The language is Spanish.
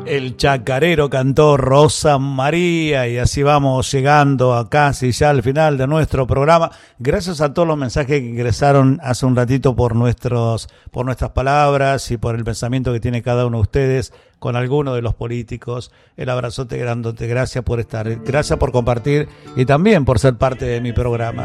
El chacarero cantó Rosa María y así vamos llegando a casi ya al final de nuestro programa. Gracias a todos los mensajes que ingresaron hace un ratito por nuestras palabras y por el pensamiento que tiene cada uno de ustedes con alguno de los políticos. El abrazote grandote, gracias por estar, gracias por compartir y también por ser parte de mi programa.